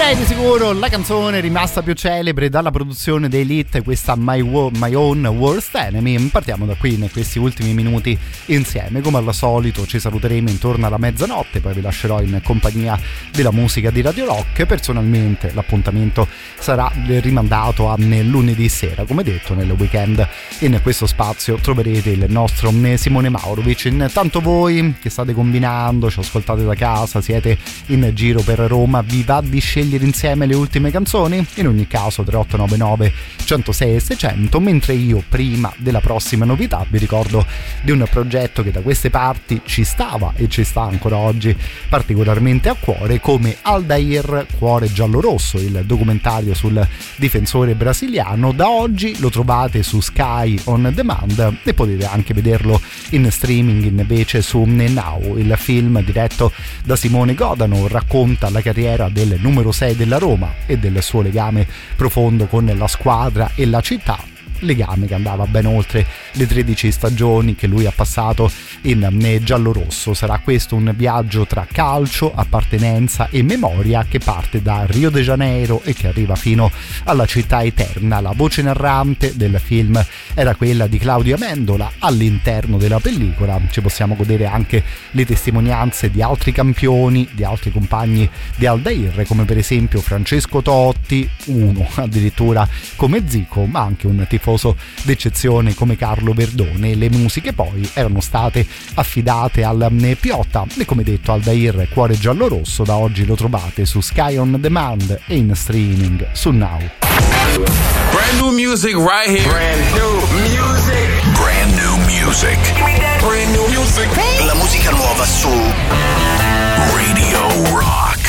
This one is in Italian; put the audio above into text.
Direi di sicuro la canzone rimasta più celebre dalla produzione dei Elite, questa My Own Worst Enemy. Partiamo da qui in questi ultimi minuti insieme. Come al solito ci saluteremo intorno alla mezzanotte, poi vi lascerò in compagnia della musica di Radio Rock. Personalmente l'appuntamento sarà rimandato a lunedì sera, come detto nel weekend. In questo spazio troverete il nostro Simone Maurovic. Intanto voi che state combinando, ci ascoltate da casa, siete in giro per Roma, vi va di scegliere insieme le ultime canzoni? In ogni caso 3899 106 e 600, mentre io prima della prossima novità vi ricordo di un progetto che da queste parti ci stava e ci sta ancora oggi particolarmente a cuore, come Aldair Cuore Giallorosso, il documentario sul difensore brasiliano. Da oggi lo trovate su Sky On Demand e potete anche vederlo in streaming invece su Now. Il film, diretto da Simone Godano, racconta la carriera del numero 6 della Roma e del suo legame profondo con la squadra e la città, legame che andava ben oltre le 13 stagioni che lui ha passato in giallorosso. Sarà questo un viaggio tra calcio, appartenenza e memoria che parte da Rio de Janeiro e che arriva fino alla città eterna. La voce narrante del film era quella di Claudio Amendola. All'interno della pellicola ci possiamo godere anche le testimonianze di altri campioni, di altri compagni di Aldair, come per esempio Francesco Totti, uno addirittura come Zico, ma anche un tifoso d'eccezione come Carlo Verdone. Le musiche poi erano state affidate al Piotta e, come detto, Aldair Cuore Giallorosso da oggi lo trovate su Sky On Demand e in streaming su Now. Brand new music right here. Brand new music. Brand new music. Brand new music. La musica nuova su Radio Rock.